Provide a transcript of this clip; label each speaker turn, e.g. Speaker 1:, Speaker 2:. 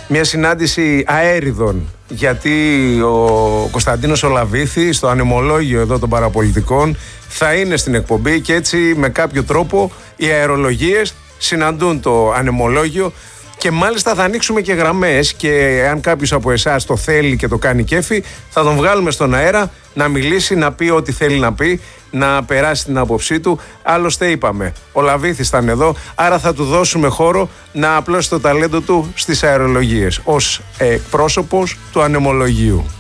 Speaker 1: μια συνάντηση αέριδων, γιατί ο Κωνσταντίνος Ολαβήθης στο ανεμολόγιο εδώ των παραπολιτικών θα είναι στην εκπομπή και έτσι με κάποιο τρόπο οι αερολογίες συναντούν το ανεμολόγιο και μάλιστα θα ανοίξουμε και γραμμές και αν κάποιος από εσάς το θέλει και το κάνει κέφι θα τον βγάλουμε στον αέρα να μιλήσει, να πει ό,τι θέλει να πει, να περάσει την άποψή του. Άλλωστε είπαμε, ο Λαβήθης ήταν εδώ, άρα θα του δώσουμε χώρο να απλώσει το ταλέντο του στις αερολογίες ως πρόσωπος του ανεμολογίου.